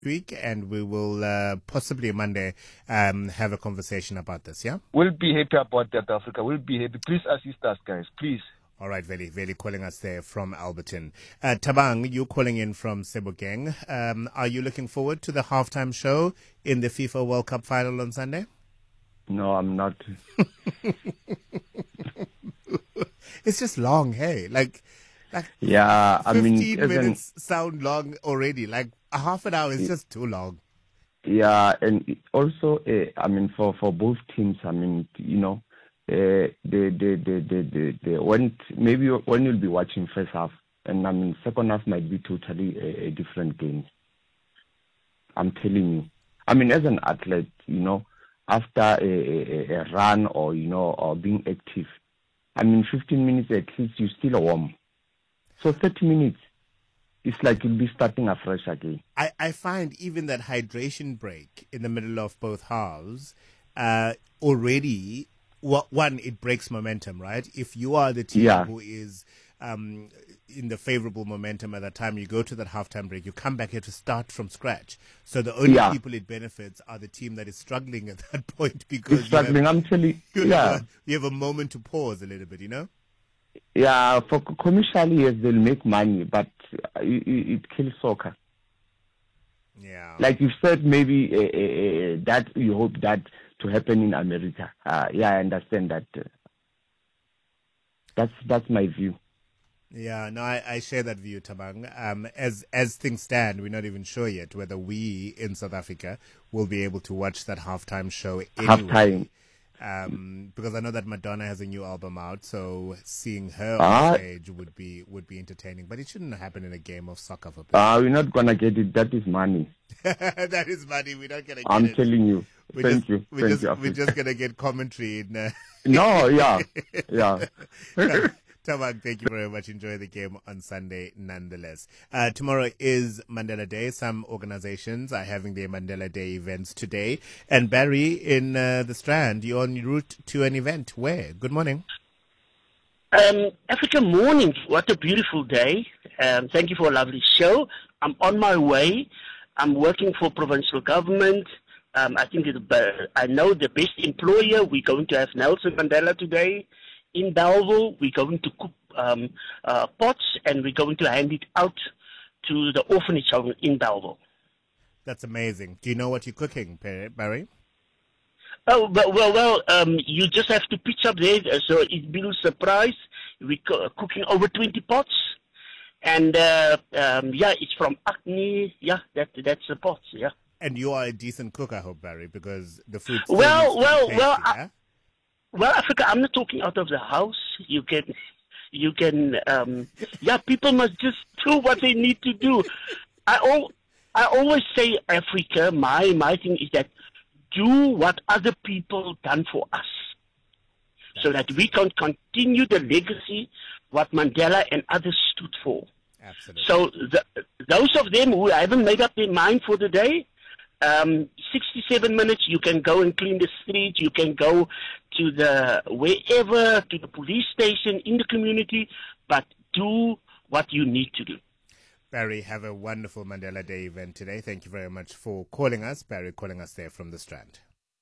week, and we will possibly Monday have a conversation about this. Yeah, we'll be happy about that, Africa. We'll be happy. Please assist us, guys. Please. All right, Veli calling us there from Alberton. Thabang, you calling in from Sebokeng. Are you looking forward to the halftime show in the FIFA World Cup final on Sunday? No, I'm not. It's just long, hey? Like yeah, 15 minutes sound long already. Like a half an hour is just too long. Yeah, and also, for both teams, when you'll be watching first half, and second half might be totally a different game. I'm telling you. As an athlete, after a run or being active, 15 minutes at least you're still warm. So 30 minutes, it's like you'll be starting afresh again. I find even that hydration break in the middle of both halves already, one, it breaks momentum, right? If you are the team who is in the favorable momentum at that time, you go to that halftime break, you come back here to start from scratch. So the only people it benefits are the team that is struggling at that point, because you have a moment to pause a little bit, Yeah, for commercially, yes, they'll make money, but it kills soccer. Yeah. Like you said, maybe that you hope that to happen in America. I understand that. That's my view. Yeah, no, I share that view, Thabang. As things stand, we're not even sure yet whether we in South Africa will be able to watch that halftime show anyway. Because I know that Madonna has a new album out, so seeing her on stage would be entertaining. But it shouldn't happen in a game of soccer for people. We're not gonna get it. That is money. That is money. We're not gonna get it. I'm telling you. Thank you. We're just gonna get commentary in. No, yeah. Thabang, thank you very much. Enjoy the game on Sunday nonetheless. Tomorrow is Mandela Day. Some organizations are having their Mandela Day events today. And Barry in the Strand, you're en route to an event. Where? Good morning. Africa morning. What a beautiful day. Thank you for a lovely show. I'm on my way. I'm working for provincial government. I think I know the best employer. We're going to have Nelson Mandela today. In Bellville, we're going to cook pots, and we're going to hand it out to the orphanage home in Bellville. That's amazing. Do you know what you're cooking, Barry? Oh, well, you just have to pitch up there, so it's been a surprise. We're cooking over 20 pots, and it's from Acne. Yeah, that's the pots, yeah. And you are a decent cook, I hope, Barry, because the food. Well, Africa, I'm not talking out of the house. You can, people must just do what they need to do. I always say, Africa, my thing is that do what other people done for us, so that we can continue the legacy what Mandela and others stood for. Absolutely. So those of them who haven't made up their mind for the day, 67 minutes, you can go and clean the streets, you can go to the police station in the community, but do what you need to do. Barry, have a wonderful Mandela Day event today. Thank you very much for calling us. Barry calling us there from the Strand.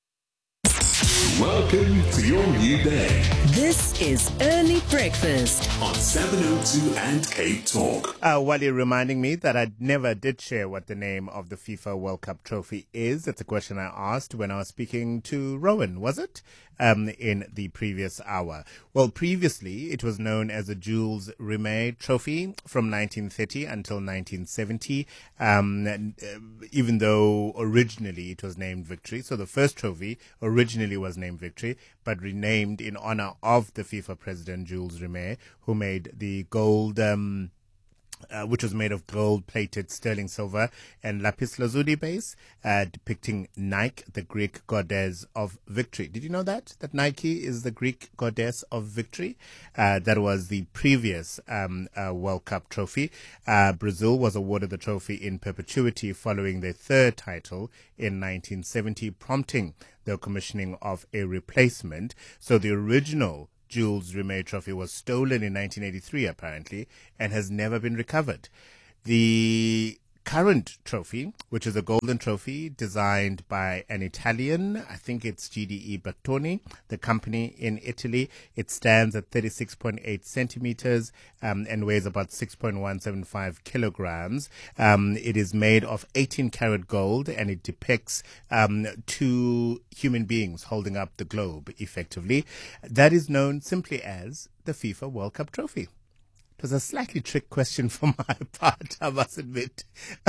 Welcome to your new day. This is Early Breakfast on 702 and Cape Talk. While you're reminding me that I never did share what the name of the FIFA World Cup trophy is. It's a question I asked when I was speaking to Rowan, was it? In the previous hour. Well, previously it was known as the Jules Rimet Trophy from 1930 until 1970, even though originally it was named Victory. So the first trophy originally was named Victory, but renamed in honor of the FIFA president Jules Rimet, who made the gold which was made of gold-plated sterling silver and lapis lazuli base, depicting Nike, the Greek goddess of victory. Did you know that Nike is the Greek goddess of victory? That was the previous World Cup trophy. Brazil was awarded the trophy in perpetuity following their third title in 1970, prompting the commissioning of a replacement. So the original Jules Rimet Trophy was stolen in 1983, apparently, and has never been recovered. The current trophy, which is a golden trophy designed by an Italian, I think it's GDE Bertoni, the company in Italy. It stands at 36.8 centimeters and weighs about 6.175 kilograms. It is made of 18 karat gold, and it depicts two human beings holding up the globe effectively. That is known simply as the FIFA World Cup trophy. It was a slightly trick question for my part, I must admit.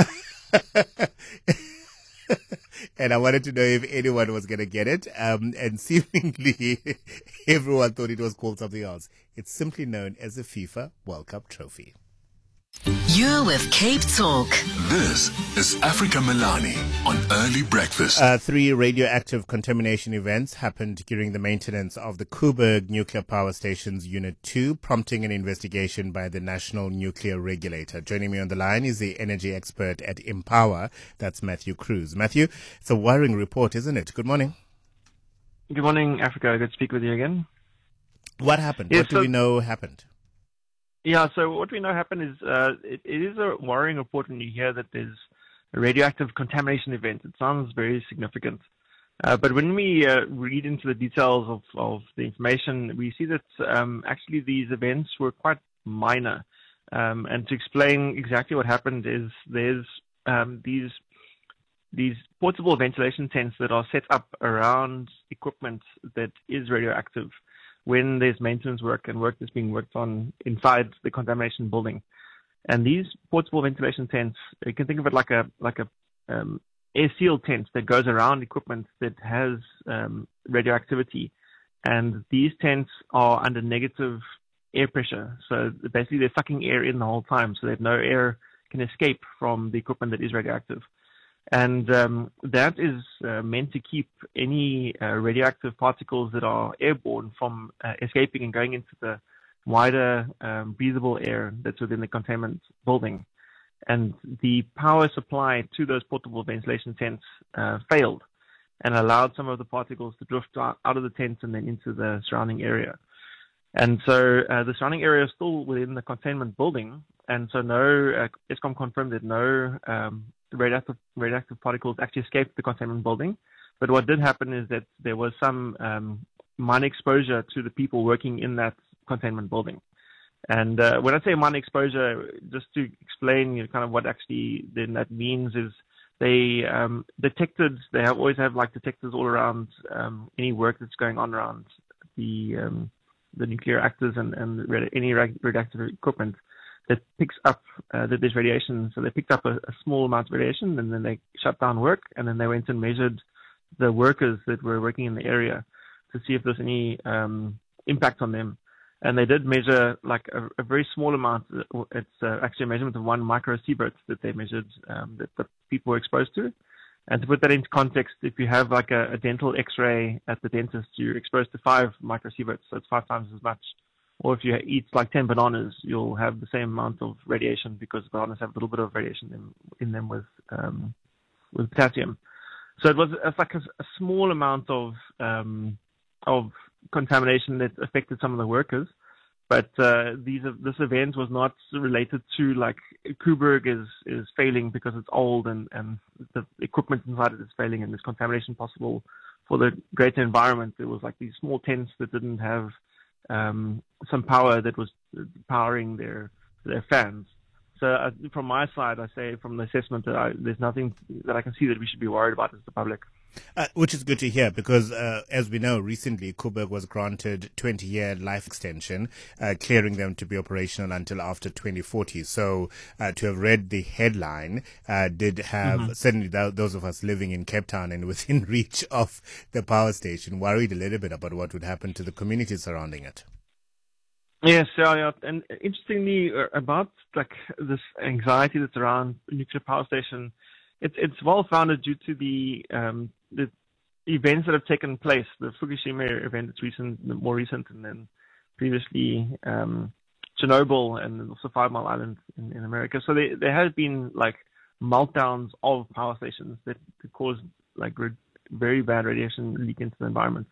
And I wanted to know if anyone was going to get it. And seemingly everyone thought it was called something else. It's simply known as the FIFA World Cup trophy. You're with Cape Talk. This is Africa Milani on Early Breakfast. 3 radioactive contamination events happened during the maintenance of the Koeberg Nuclear Power Station's Unit 2, prompting an investigation by the National Nuclear Regulator. Joining me on the line is the energy expert at Empower. That's Matthew Cruz. Matthew, it's a worrying report, isn't it? Good morning. Good morning, Africa. Good to speak with you again. What happened? Yes, what do we know happened? Yeah, so what we know happened is it is a worrying report when you hear that there's a radioactive contamination event. It sounds very significant. But when we read into the details of the information, we see that actually these events were quite minor. And to explain exactly what happened is there's these portable ventilation tents that are set up around equipment that is radioactive when there's maintenance work and work that's being worked on inside the contamination building. And these portable ventilation tents, you can think of it like a air seal tent that goes around equipment that has radioactivity. And these tents are under negative air pressure. So basically they're sucking air in the whole time so that no air can escape from the equipment that is radioactive. And that is meant to keep any radioactive particles that are airborne from escaping and going into the wider breathable air that's within the containment building. And the power supply to those portable ventilation tents failed and allowed some of the particles to drift out of the tents and then into the surrounding area. And so the surrounding area is still within the containment building, and so no Eskom confirmed that no radioactive particles actually escaped the containment building. But what did happen is that there was some minor exposure to the people working in that containment building. And when I say minor exposure, just to explain kind of what actually then that means is they detected, they always have like detectors all around any work that's going on around the nuclear reactors and any radioactive equipment that picks up that there's radiation. So they picked up a small amount of radiation, and then they shut down work, and then they went and measured the workers that were working in the area to see if there's any impact on them. And they did measure like a very small amount. It's actually a measurement of 1 microsievert that they measured that the people were exposed to. And to put that into context, if you have like a dental x-ray at the dentist, you're exposed to 5 microsieverts, so it's 5 times as much. Or if you eat like 10 bananas, you'll have the same amount of radiation because bananas have a little bit of radiation in them with potassium. So it's like a small amount of contamination that affected some of the workers. But this event was not related to like Koeberg is failing because it's old and the equipment inside it is failing and there's contamination possible for the greater environment. It was like these small tents that didn't have some power that was powering their fans. So from my side, I say from the assessment that there's nothing that I can see that we should be worried about as the public. Which is good to hear because, as we know, recently Koeberg was granted 20-year life extension, clearing them to be operational until after 2040. So to have read the headline did have certainly those of us living in Cape Town and within reach of the power station worried a little bit about what would happen to the community surrounding it. Yes, yeah. And interestingly, about like this anxiety that's around nuclear power station, it's well founded due to the events that have taken place. The Fukushima event that's more recent, and then previously Chernobyl and also 5 Mile Island in America. So there has been like meltdowns of power stations that cause like very bad radiation leak into the environment.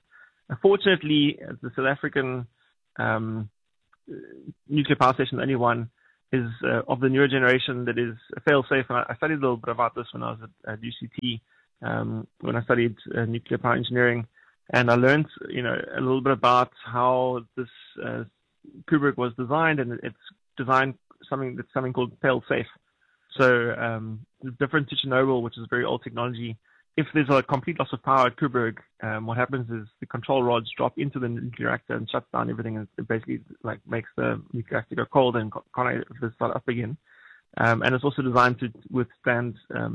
Unfortunately, the South African nuclear power station, the only one, is of the newer generation that is fail-safe. And I studied a little bit about this when I was at UCT, when I studied nuclear power engineering. And I learned, a little bit about how this Kubrick was designed, and it's designed something called fail-safe. So different to Chernobyl, which is very old technology, if there's a complete loss of power at Kubrick, what happens is the control rods drop into the nuclear reactor and shuts down everything, and it basically makes the nuclear reactor go cold and can't start up again. And it's also designed to withstand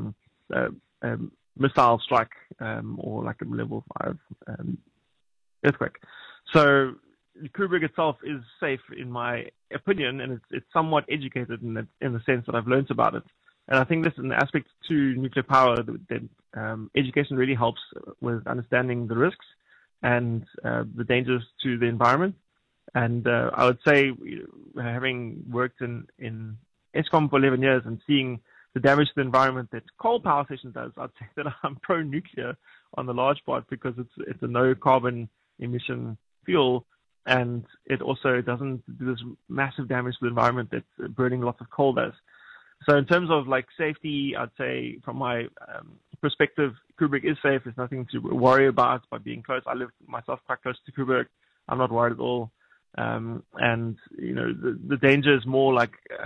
missile strike or like a level 5 earthquake. So Kubrick itself is safe in my opinion, and it's somewhat educated in the sense that I've learned about it. And I think this is an aspect to nuclear power that education really helps with understanding the risks and the dangers to the environment. And I would say, having worked in Eskom for 11 years and seeing the damage to the environment that coal power station does, I'd say that I'm pro-nuclear on the large part, because it's a no carbon emission fuel, and it also doesn't do this massive damage to the environment that burning lots of coal does. So in terms of safety, I'd say from my perspective, Kubrick is safe. There's nothing to worry about by being close. I live myself quite close to Kubrick. I'm not worried at all. And the danger is more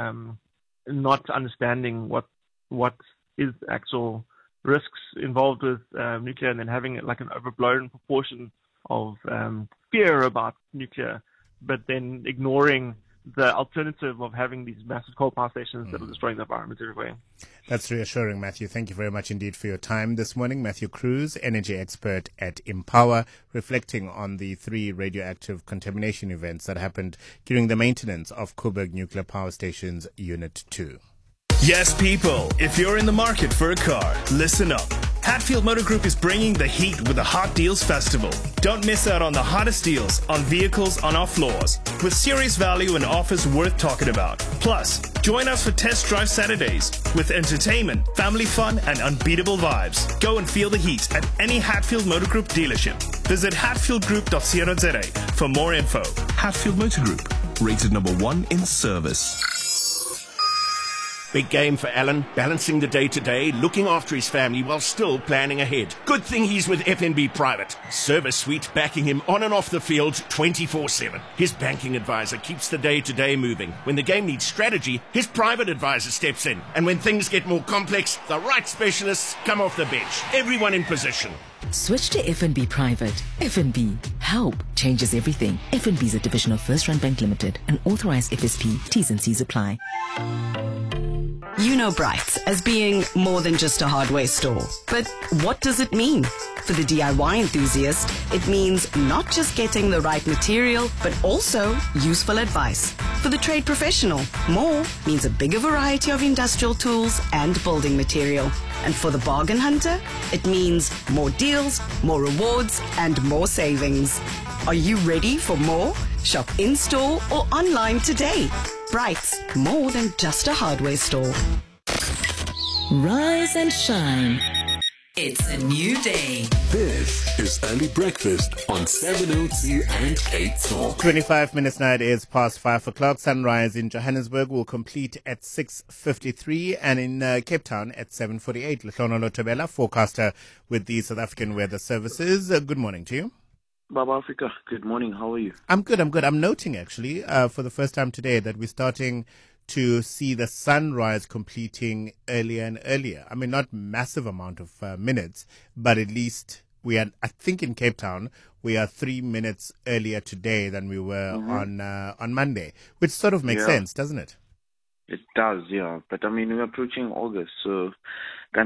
not understanding what is actual risks involved with nuclear, and then having an overblown proportion of fear about nuclear, but then ignoring the alternative of having these massive coal power stations that are destroying the environment everywhere. That's reassuring, Matthew. Thank you very much indeed for your time this morning. Matthew Cruz, energy expert at Empower, reflecting on the 3 radioactive contamination events that happened during the maintenance of Koeberg Nuclear Power Station's Unit 2. Yes, people, if you're in the market for a car, listen up. Hatfield Motor Group is bringing the heat with the Hot Deals Festival. Don't miss out on the hottest deals on vehicles on our floors, with serious value and offers worth talking about. Plus, join us for Test Drive Saturdays with entertainment, family fun, and unbeatable vibes. Go and feel the heat at any Hatfield Motor Group dealership. Visit hatfieldgroup.co.za for more info. Hatfield Motor Group, rated number 1 in service. Big game for Alan, balancing the day-to-day, looking after his family while still planning ahead. Good thing he's with FNB Private. Service suite backing him on and off the field 24/7. His banking advisor keeps the day-to-day moving. When the game needs strategy, his private advisor steps in. And when things get more complex, the right specialists come off the bench. Everyone in position. Switch to FNB Private. FNB. Help changes everything. FNB is a division of First Rand Bank Limited, an authorized FSP. T's and C's apply. You know Brights as being more than just a hardware store. But what does it mean? For the DIY enthusiast, it means not just getting the right material, but also useful advice. For the trade professional, more means a bigger variety of industrial tools and building material. And for the bargain hunter, it means more deals, more rewards, and more savings. Are you ready for more? Shop in-store or online today. Brights, more than just a hardware store. Rise and shine. It's a new day. This is Early Breakfast on 702 and Cape Talk. 25 minutes now, it is past 5 o'clock. Sunrise in Johannesburg will complete at 6:53 and in Cape Town at 7:48. Lehlono Lotobela, forecaster with the South African Weather Services. Good morning to you. Baba Africa, good morning. How are you? I'm good. I'm noting actually for the first time today that we're starting to see the sunrise completing earlier and earlier. I mean, not massive amount of minutes, but at least we are, I think in Cape Town, we are 3 minutes earlier today than we were on Monday, which sort of makes sense, doesn't it? It does, yeah. But I mean, we're approaching August, so yeah,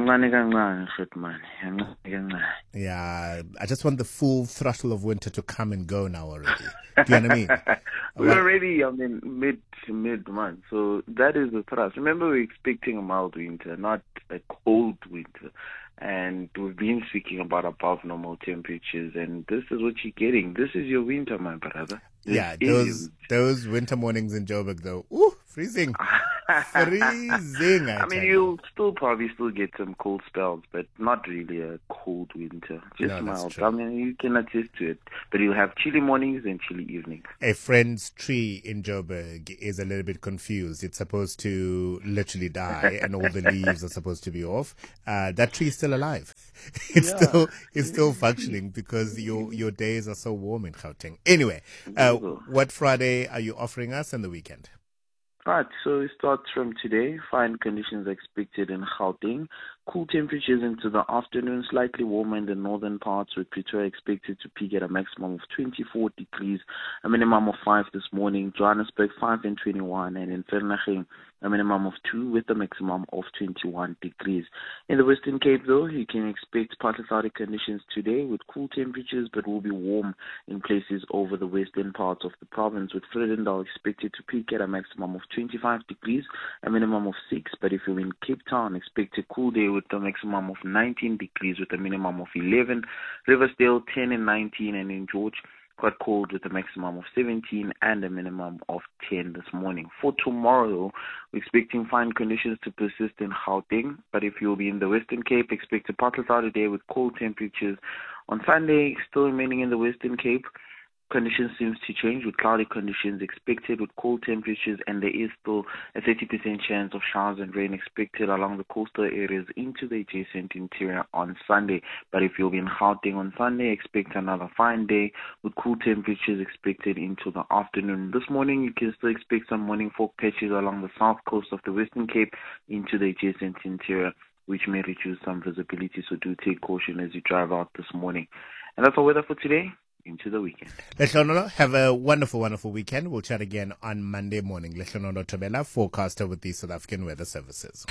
I just want the full throttle of winter to come and go now already. Do you know what I mean? We're already, mid-month, so that is the thrust. Remember, we're expecting a mild winter, not a cold winter. And we've been speaking about above normal temperatures, and this is what you're getting. This is your winter, my brother. Those winter mornings in Joburg, though, freezing. Freezing. I mean, you'll probably get some cold spells, but not really a cold winter. Just mild. I mean, you can adjust to it, but you'll have chilly mornings and chilly evenings. A friend's tree in Joburg is a little bit confused. It's supposed to literally die, and all the leaves are supposed to be off. That tree is still alive. It's still functioning because your days are so warm in Gauteng. Anyway, what Friday are you offering us on the weekend? Right, so it starts from today. Fine conditions expected in Gauteng. Cool temperatures into the afternoon, slightly warmer in the northern parts, with Pretoria expected to peak at a maximum of 24 degrees, a minimum of 5 this morning. Johannesburg 5 and 21, and in Vereeniging a minimum of 2 with a maximum of 21 degrees. In the Western Cape, though, you can expect partly cloudy conditions today with cool temperatures, but will be warm in places over the western parts of the province, with Vredendal expected to peak at a maximum of 25 degrees, a minimum of 6. But if you're in Cape Town, expect a cool day with a maximum of 19 degrees with a minimum of 11. Riversdale 10 and 19, and in George quite cold with a maximum of 17 and a minimum of 10 this morning. For tomorrow, we're expecting fine conditions to persist in Gauteng, but if you'll be in the Western Cape, expect a partly cloudy day with cold temperatures. On Sunday, still remaining in the Western Cape, conditions seems to change with cloudy conditions expected with cold temperatures, and there is still a 30% chance of showers and rain expected along the coastal areas into the adjacent interior on Sunday. But if you'll be in Gauteng on Sunday, expect another fine day with cool temperatures expected into the afternoon. This morning, you can still expect some morning fog patches along the south coast of the Western Cape into the adjacent interior, which may reduce some visibility, so do take caution as you drive out this morning. And that's our weather for today. Into the weekend. Lehlonono, have a wonderful, wonderful weekend. We'll chat again on Monday morning. Lehlonono Tabela, forecaster with the South African Weather Services.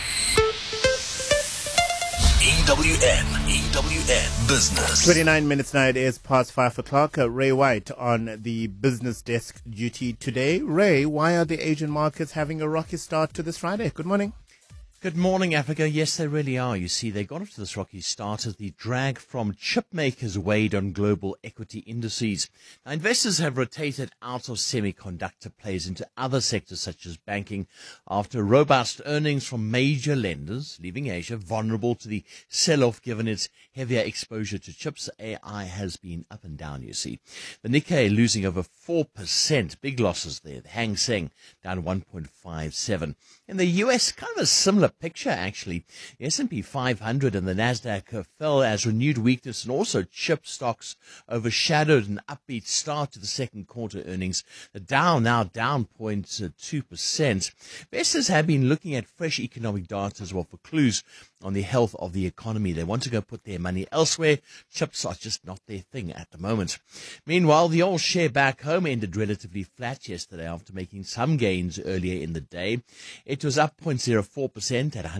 EWN Business. 29 minutes now. It is past 5 o'clock. Ray White on the business desk duty today. Ray, why are the Asian markets having a rocky start to this Friday? Good morning. Good morning, Africa. Yes, they really are. You see, they got off to this rocky start as the drag from chip makers weighed on global equity indices. Now, investors have rotated out of semiconductor plays into other sectors such as banking after robust earnings from major lenders, leaving Asia vulnerable to the sell-off given its heavier exposure to chips. AI has been up and down, you see. The Nikkei losing over 4%, big losses there. The Hang Seng down 1.57. In the US, kind of a similar picture, actually. The S&P 500 and the Nasdaq fell as renewed weakness and also chip stocks overshadowed an upbeat start to the second quarter earnings. The Dow now down 0.2%. Investors have been looking at fresh economic data as well for clues on the health of the economy. They want to go put their money elsewhere. Chips are just not their thing at the moment. Meanwhile, the old share back home ended relatively flat yesterday after making some gains earlier in the day. It was up 0.04% at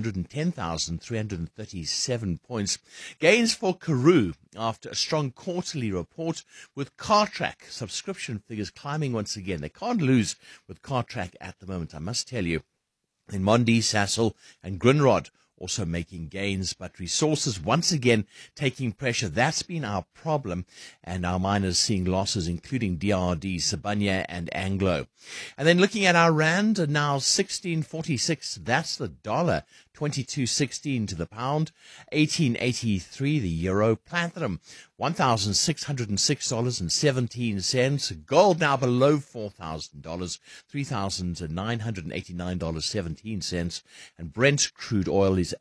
110,337 points. Gains for Karoo after a strong quarterly report, with Cartrack subscription figures climbing once again. They can't lose with Cartrack at the moment, I must tell you. In Mondi, Sasol and Grindrod also making gains, but resources once again taking pressure. That's been our problem, and our miners seeing losses, including DRD, Sibanye and Anglo. And then looking at our rand, now 16.46, that's the dollar, 22.16 to the pound, 18.83 the euro, platinum, $1,606.17, gold now below $4,000, $3,989.17, and Brent crude oil is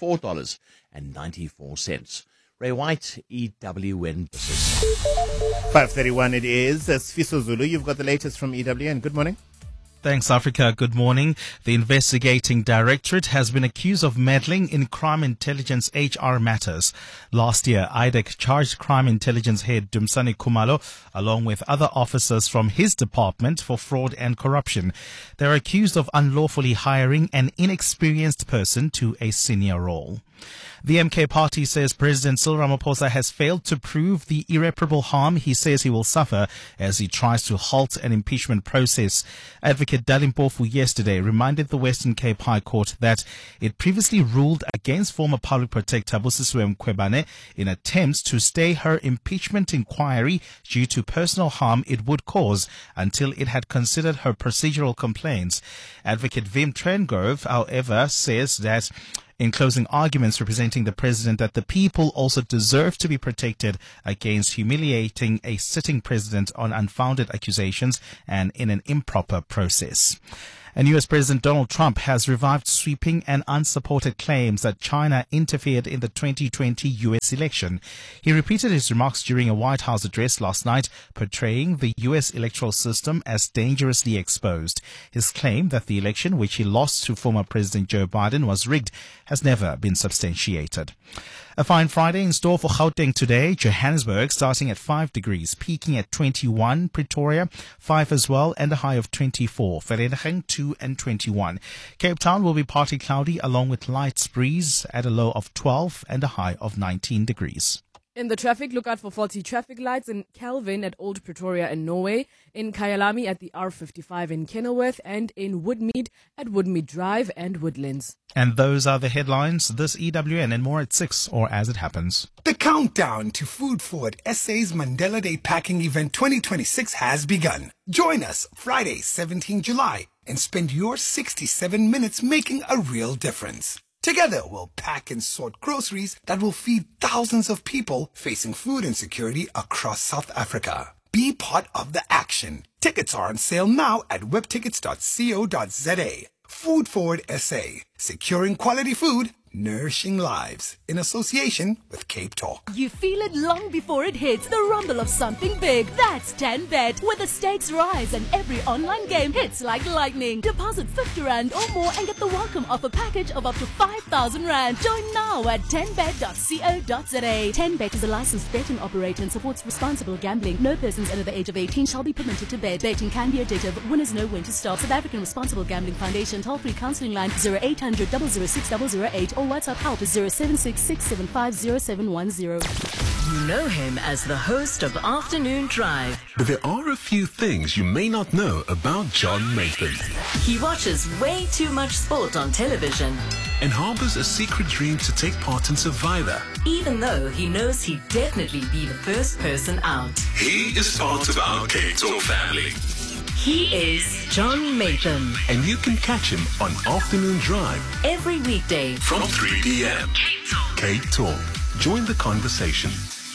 $84.94. Ray White, EWN Business. 5:31 it is. Sfiso Zulu, you've got the latest from EWN. Good morning. Thanks, Africa. Good morning. The investigating directorate has been accused of meddling in crime intelligence HR matters. Last year, IDEC charged crime intelligence head Dumsani Khumalo, along with other officers from his department, for fraud and corruption. They are accused of unlawfully hiring an inexperienced person to a senior role. The MK party says President Cyril Ramaphosa has failed to prove the irreparable harm he says he will suffer as he tries to halt an impeachment process. Advocate Dalim Mpofu yesterday reminded the Western Cape High Court that it previously ruled against former Public Protector Busisiwe Mkhwebane in attempts to stay her impeachment inquiry due to personal harm it would cause until it had considered her procedural complaints. Advocate Vim Trengrove, however, says that in closing arguments representing the president that the people also deserve to be protected against humiliating a sitting president on unfounded accusations and in an improper process. And U.S. President Donald Trump has revived sweeping and unsupported claims that China interfered in the 2020 U.S. election. He repeated his remarks during a White House address last night, portraying the U.S. electoral system as dangerously exposed. His claim that the election, which he lost to former President Joe Biden, was rigged has never been substantiated. A fine Friday in store for Gauteng today. Johannesburg starting at 5 degrees, peaking at 21. Pretoria 5 as well, and a high of 24. Vereeniging 2 and 21. Cape Town will be partly cloudy along with light breeze at a low of 12 and a high of 19 degrees. In the traffic, look out for faulty traffic lights in Kelvin at Old Pretoria in Norway, in Kyalami at the R55 in Kenilworth, and in Woodmead at Woodmead Drive and Woodlands. And those are the headlines. This EWN and more at 6 or as it happens. The countdown to Food Forward SA's Mandela Day Packing Event 2026 has begun. Join us Friday, 17 July, and spend your 67 minutes making a real difference. Together, we'll pack and sort groceries that will feed thousands of people facing food insecurity across South Africa. Be part of the action. Tickets are on sale now at webtickets.co.za. Food Forward SA, securing quality food, nourishing lives, in association with Cape Talk. You feel it long before it hits, the rumble of something big. That's 10Bet, where the stakes rise and every online game hits like lightning. Deposit 50 Rand or more and get the welcome offer package of up to 5,000 Rand. Join now at 10bet.co.za. 10Bet is a licensed betting operator and supports responsible gambling. No persons under the age of 18 shall be permitted to bet. Betting can be addictive. Winners know when to stop. South African Responsible Gambling Foundation toll-free counselling line 0800 006 008 or WhatsApp help is 0766750710. You know him as the host of Afternoon Drive. But there are a few things you may not know about John Nathan. He watches way too much sport on television. And harbors a secret dream to take part in Survivor. Even though he knows he'd definitely be the first person out. He is part of our Cape Talk family. He is John Nathan. And you can catch him on Afternoon Drive. Every weekday. From 3 p.m. Cape Talk. Join the conversation.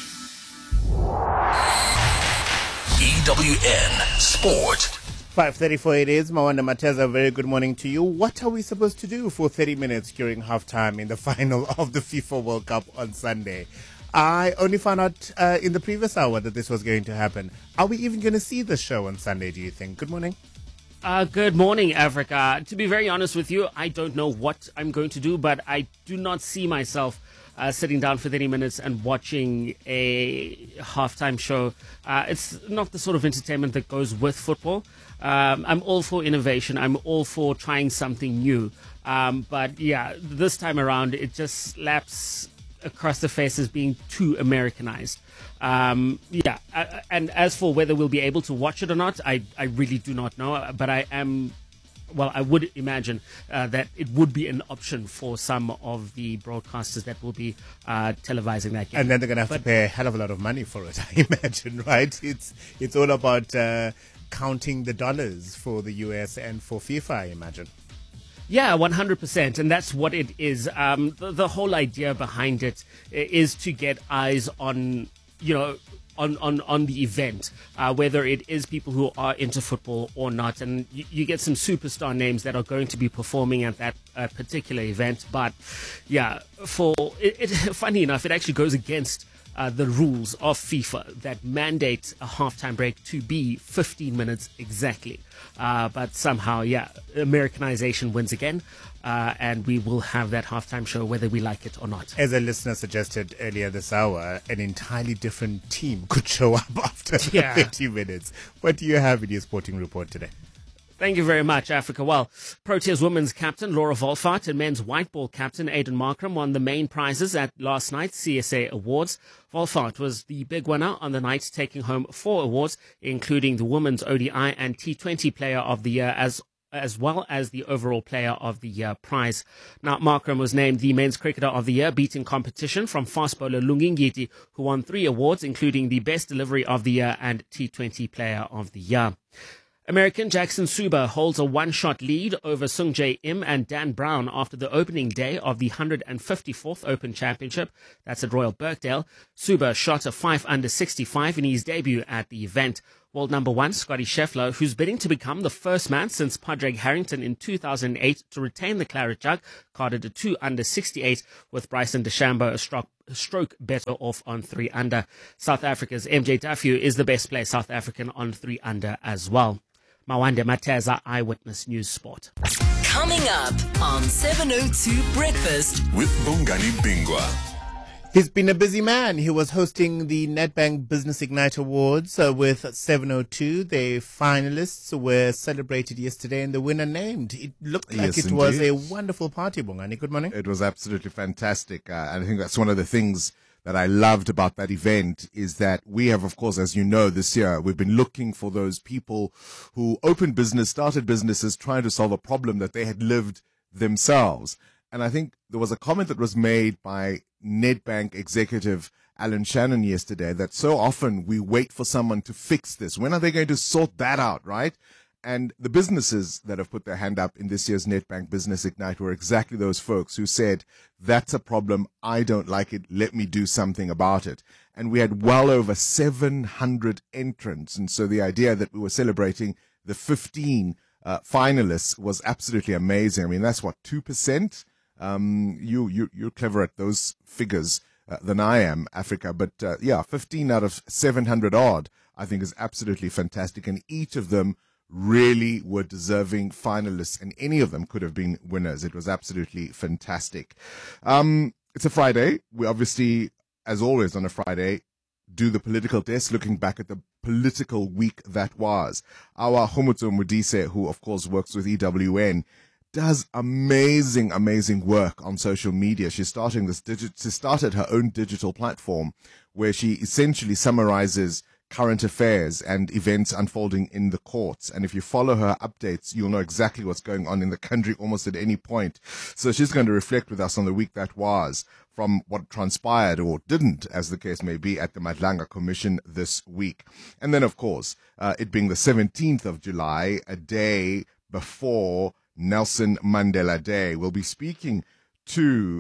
EWN Sport. 5:34 it is. Mawanda Mateza, very good morning to you. What are we supposed to do for 30 minutes during halftime in the final of the FIFA World Cup on Sunday? I only found out in the previous hour that this was going to happen. Are we even going to see the show on Sunday, do you think? Good morning. Good morning, Africa. To be very honest with you, I don't know what I'm going to do, but I do not see myself sitting down for 30 minutes and watching a halftime show. It's not the sort of entertainment that goes with football. I'm all for innovation. I'm all for trying something new. But yeah, this time around, it just slaps across the face as being too Americanized. And as for whether we'll be able to watch it or not, I really do not know. But I would imagine that it would be an option for some of the broadcasters that will be televising that game. And then they're going to have to pay a hell of a lot of money for it, I imagine, right? It's all about counting the dollars for the US and for FIFA, I imagine. Yeah, 100%. And that's what it is. The whole idea behind it is to get eyes on, on the event, whether it is people who are into football or not. And you get some superstar names that are going to be performing at that particular event. But yeah, funny enough, it actually goes against the rules of FIFA that mandate a halftime break to be 15 minutes exactly. But somehow, Americanization wins again, and we will have that halftime show whether we like it or not. As a listener suggested earlier this hour, an entirely different team could show up after 30 minutes. What do you have in your sporting report today? Thank you very much, Africa. Well, Proteas women's captain Laura Wolfart and men's white ball captain Aidan Markram won the main prizes at last night's CSA Awards. Wolfart was the big winner on the night, taking home 4 awards, including the Women's ODI and T20 Player of the Year, as well as the Overall Player of the Year prize. Now, Markram was named the Men's Cricketer of the Year, beating competition from fast bowler Lungingiti, who won 3 awards, including the Best Delivery of the Year and T20 Player of the Year. American Jackson Suba holds a one-shot lead over Sung Jae Im and Dan Brown after the opening day of the 154th Open Championship. That's at Royal Birkdale. Suba shot a 5 under 65 in his debut at the event. World number 1, Scotty Scheffler, who's bidding to become the first man since Padraig Harrington in 2008 to retain the claret jug, carded a 2 under 68 with Bryson DeChambeau a stroke better off on 3 under. South Africa's MJ Duffy is the best player South African on 3 under as well. Mawande Mateza, Eyewitness News Sport. Coming up on 702 Breakfast with Bongani Bingwa. He's been a busy man. He was hosting the Nedbank Business Ignite Awards with 702. The finalists were celebrated yesterday and the winner named. It looked like it was a wonderful party, Bongani. Good morning. It was absolutely fantastic. And I think that's one of the things that I loved about that event is that we have, of course, as you know, this year, we've been looking for those people who opened business, started businesses, trying to solve a problem that they had lived themselves. And I think there was a comment that was made by Nedbank executive Alan Shannon yesterday that so often we wait for someone to fix this. When are they going to sort that out, right? And the businesses that have put their hand up in this year's Nedbank Business Ignite were exactly those folks who said, that's a problem, I don't like it, let me do something about it. And we had well over 700 entrants. And so the idea that we were celebrating the 15 finalists was absolutely amazing. I mean, that's what, 2%? You're clever at those figures than I am, Africa. But 15 out of 700 odd, I think is absolutely fantastic. And each of them really were deserving finalists, and any of them could have been winners. It was absolutely fantastic. It's a Friday. We obviously, as always on a Friday, do the political desk, looking back at the political week that was. Our Khomotso Modise, who of course works with EWN, does amazing work on social media. She started her own digital platform where she essentially summarizes current affairs and events unfolding in the courts. And if you follow her updates, you'll know exactly what's going on in the country almost at any point. So she's going to reflect with us on the week that was, from what transpired or didn't, as the case may be, at the Madlanga Commission this week. And then, of course, it being the 17th of July, a day before Nelson Mandela Day, we'll be speaking to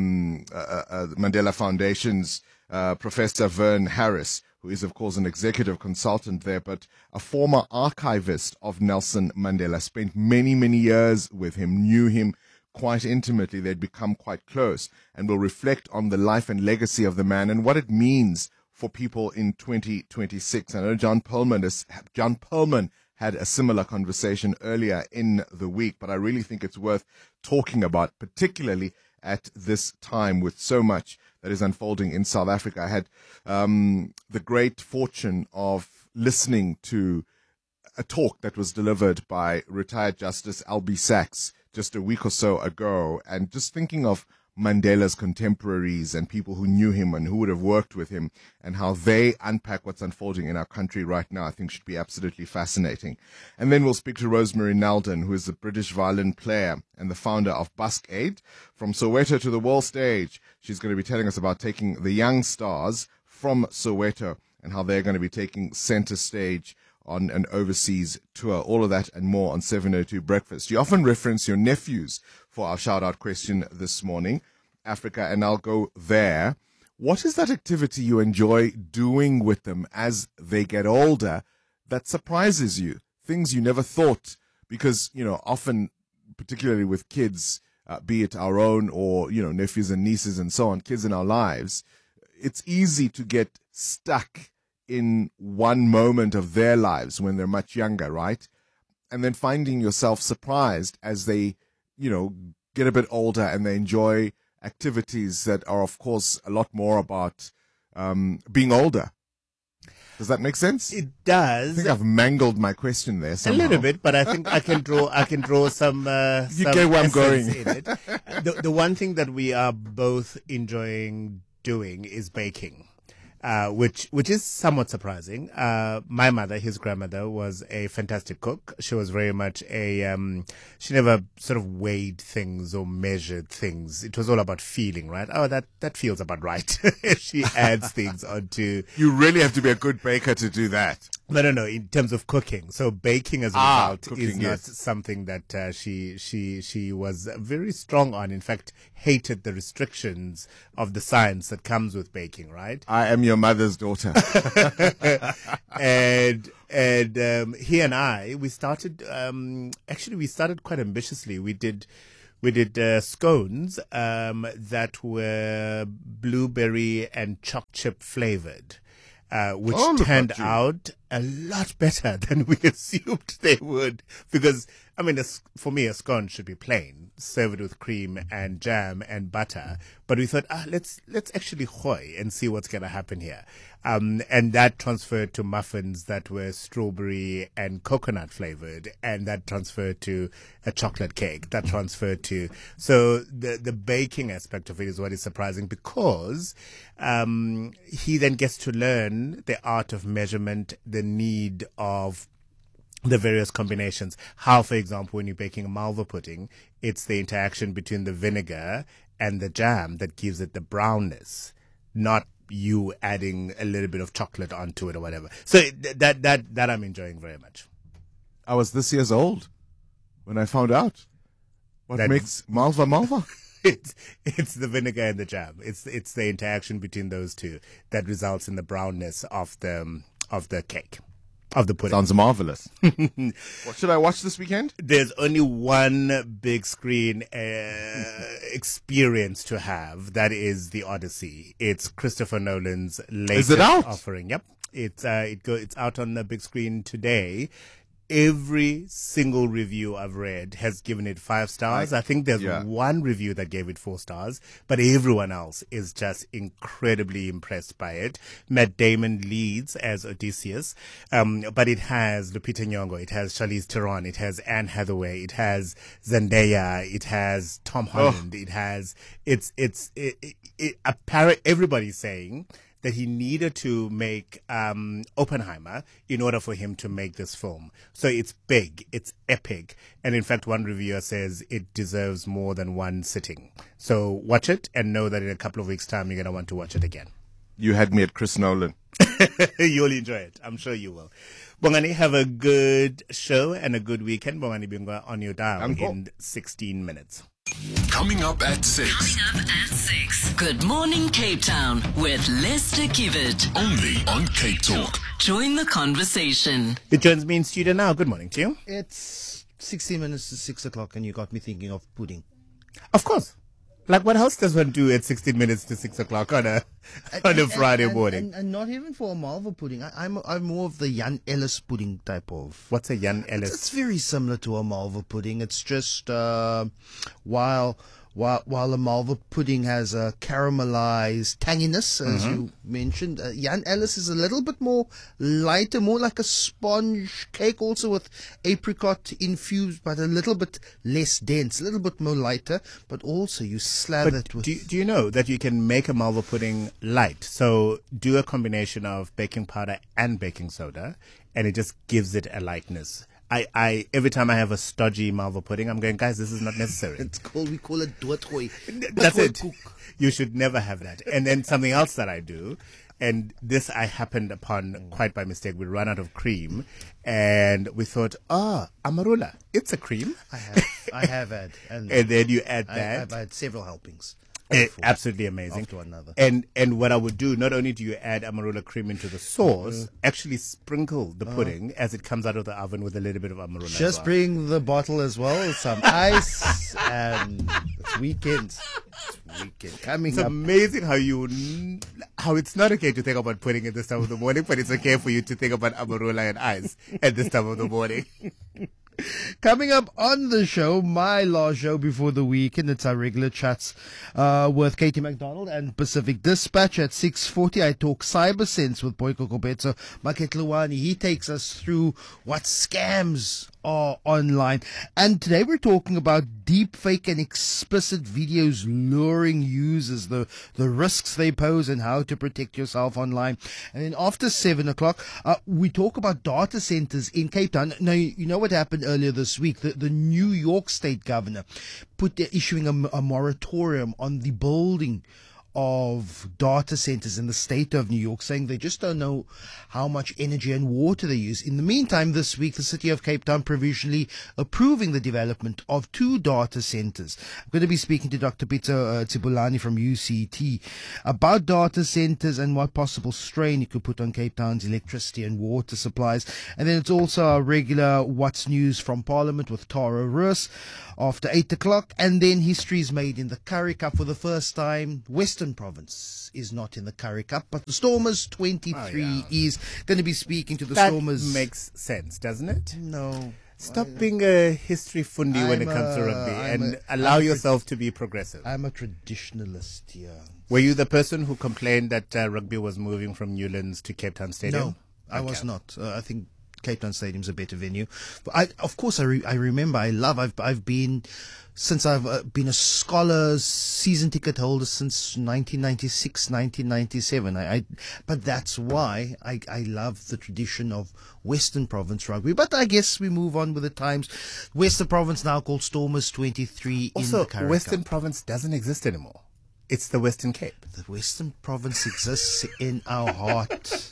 the Mandela Foundation's Professor Vern Harris, who is, of course, an executive consultant there, but a former archivist of Nelson Mandela, spent many years with him, knew him quite intimately. They'd become quite close, and will reflect on the life and legacy of the man and what it means for people in 2026. I know John Perlman had a similar conversation earlier in the week, but I really think it's worth talking about, particularly at this time with so much that is unfolding in South Africa. I had the great fortune of listening to a talk that was delivered by retired Justice Albie Sachs just a week or so ago, and just thinking of Mandela's contemporaries and people who knew him and who would have worked with him and how they unpack what's unfolding in our country right now, I think should be absolutely fascinating. And then we'll speak to Rosemary Nalden, who is a British violin player and the founder of Busk Aid. From Soweto to the world stage, she's going to be telling us about taking the young stars from Soweto and how they're going to be taking center stage on an overseas tour. All of that and more on 702 Breakfast. You often reference your nephews for our shout-out question this morning, Africa, and I'll go there. What is that activity you enjoy doing with them as they get older that surprises you? Things you never thought, because, often, particularly with kids, be it our own or, nephews and nieces and so on, kids in our lives, it's easy to get stuck in one moment of their lives when they're much younger, right? And then finding yourself surprised as they, get a bit older and they enjoy activities that are, of course, a lot more about being older. Does that make sense? It does. I think I've mangled my question there somehow. A little bit, but I think I can draw some. You some get where I'm going. essence in it. The one thing that we are both enjoying doing is baking. Which is somewhat surprising. My mother, his grandmother, was a fantastic cook. She was very much she never sort of weighed things or measured things. It was all about feeling, right? Oh, that feels about right. She adds things onto. You really have to be a good baker to do that. No. In terms of cooking, so baking as a result cooking, is not yes. something that she was very strong on. In fact, hated the restrictions of the science that comes with baking. Right? I am your mother's daughter. and he and I, we started quite ambitiously. We did scones that were blueberry and choc chip flavored. Which turned out a lot better than we assumed they would. Because, I mean, for me, a scone should be plain, served with cream and jam and butter. But we thought, let's actually hoy and see what's going to happen here. And that transferred to muffins that were strawberry and coconut flavored, and that transferred to a chocolate cake. That transferred to, so the baking aspect of it is what is surprising, because he then gets to learn the art of measurement, the need of the various combinations. How, for example, when you're baking a malva pudding, it's the interaction between the vinegar and the jam that gives it the brownness, not you adding a little bit of chocolate onto it or whatever. So that I'm enjoying very much. I was this year's old when I found out what makes malva. It's the vinegar and the jam. It's the interaction between those two that results in the brownness of the cake. Of the pudding. Sounds marvelous. What should I watch this weekend? There's only one big screen experience to have. That is The Odyssey. It's Christopher Nolan's latest offering. Yep. It's out on the big screen today. Every single review I've read has given it 5 stars. I think there's one review that gave it 4 stars, but everyone else is just incredibly impressed by it. Matt Damon leads as Odysseus, but it has Lupita Nyong'o, it has Charlize Theron, it has Anne Hathaway, it has Zendaya, it has Tom Holland, it has everybody's saying that he needed to make Oppenheimer in order for him to make this film. So it's big, it's epic, and in fact one reviewer says it deserves more than one sitting. So watch it and know that in a couple of weeks' time you're going to want to watch it again. You had me at Chris Nolan. You'll enjoy it. I'm sure you will. Bongani, have a good show and a good weekend. Bongani Bingwa on your dial in 16 minutes. Coming up at 6. Good morning, Cape Town with Lester Kivet. Only on Cape Talk. Join the conversation. It joins me in studio now. Good morning to you. It's 16 minutes to 6 o'clock and you got me thinking of pudding. Of course. Like, what else does one do at 16 minutes to 6 o'clock on a Friday morning? And not even for a malva pudding. I'm more of the Jan Ellis pudding type of. What's a Jan Ellis? It's very similar to a malva pudding. It's just while a malva pudding has a caramelized tanginess, as you mentioned, Jan Ellis is a little bit more lighter, more like a sponge cake, also with apricot infused, but a little bit less dense, a little bit more lighter, but also you slather it with... Do you know that you can make a malva pudding light? So do a combination of baking powder and baking soda, and it just gives it a lightness. I every time I have a stodgy malva pudding, I'm going, guys, this is not necessary. We call it doodgooi. That's it. You should never have that. And then something else that I do, and this I happened upon quite by mistake. We ran out of cream, and we thought, amarula, it's a cream. I have had. And then you add that. I've had several helpings. Absolutely amazing. After another. And what I would do, not only do you add amarula cream into the sauce, actually sprinkle the pudding as it comes out of the oven with a little bit of amarula. Just bring the bottle as well, some ice, and it's weekend. Coming it's up. Amazing how it's not okay to think about pudding at this time of the morning, but it's okay for you to think about amarula and ice at this time of the morning. Coming up on the show, my last show before the weekend, it's our regular chats with Katie McDonald and Pacific Dispatch at 6:40. I talk CyberSense with Boyko Kobetso Maketluwani. He takes us through what scams are online. And today we're talking about deepfake and explicit videos luring users, the risks they pose and how to protect yourself online. And then after 7 o'clock, we talk about data centers in Cape Town. Now, you know what happened earlier this week? The New York State governor issuing a moratorium on the building of data centers in the state of New York, saying they just don't know how much energy and water they use. In the meantime, this week, the city of Cape Town provisionally approving the development of 2 data centers. I'm going to be speaking to Dr. Peter Tsibulani from UCT about data centers and what possible strain it could put on Cape Town's electricity and water supplies. And then it's also our regular What's News from Parliament with Tara Roos after 8 o'clock. And then history's made in the Currie Cup for the first time. Western Province is not in the Currie Cup, but the Stormers 23 is going to be speaking to the Stormers. That makes sense, doesn't it? No. Stop being a history fundi when it comes to rugby and allow yourself to be progressive. I'm a traditionalist here. Were you the person who complained that rugby was moving from Newlands to Cape Town Stadium? No, I was not. I think Cape Town Stadium's a better venue. But of course, I remember. I've been, since I've been a scholar, season ticket holder since 1996, 1997. But that's why I love the tradition of Western Province rugby. But I guess we move on with the times. Western Province now called Stormers 23 also, in the Currie Western Cup. Province doesn't exist anymore. It's the Western Cape. The Western Province exists in our heart.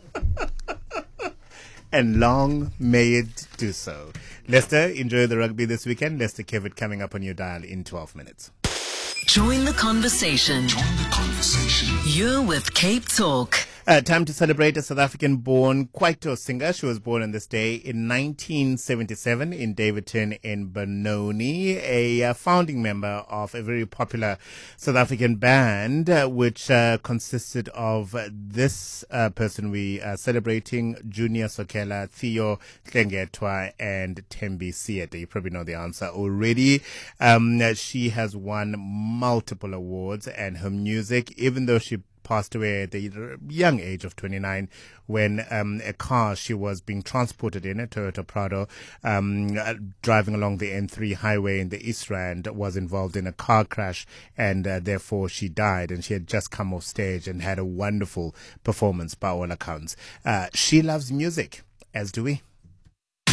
And long may it do so. Lester, enjoy the rugby this weekend. Lester Kivitt coming up on your dial in 12 minutes. Join the conversation. You're with Cape Talk. Time to celebrate a South African-born Kwaito singer. She was born on this day in 1977 in Davidton in Benoni, a founding member of a very popular South African band, which consisted of this person we are celebrating, Junior Sokela, Theo Tlengetwa, and Tembi Siete. You probably know the answer already. She has won multiple awards, and her music, even though she passed away at the young age of 29 when a car she was being transported in, a Toyota Prado, driving along the N3 highway in the East Rand, was involved in a car crash, and therefore she died, and she had just come off stage and had a wonderful performance by all accounts. She loves music, as do we.